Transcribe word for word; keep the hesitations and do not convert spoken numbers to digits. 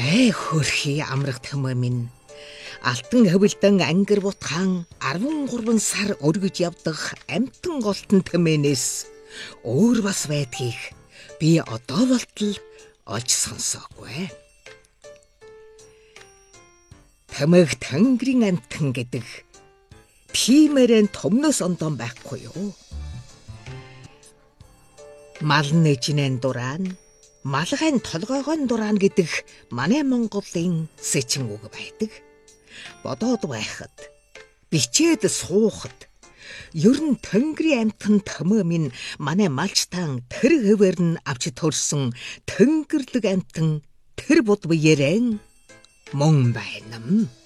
Эй хөрхи амрах төмөө минь. Алтан хөвөлдөн ангир бутхан арван гурван сар өргөж явдах амтан голтон төмөнөөс өөр бас байдгийг би одоо болтол олж сонсоогүй. Тамиг Тэнгэрийн амтан гэдэг тиймэрэн томноос ондон байхгүй юу? Мал нэжнэн дурaan, малгайн толгойгон дурaan гэдэг манай Монголын сэчин үг байдаг. Бодоод байхад, бичээд суухад ер нь Тэнгэрийн амтан төмөө минь манай малчтан тэр хэвээр нь авч төрсөн Тэнгэрлэг амтан тэр бод биеэрэн мөн байна.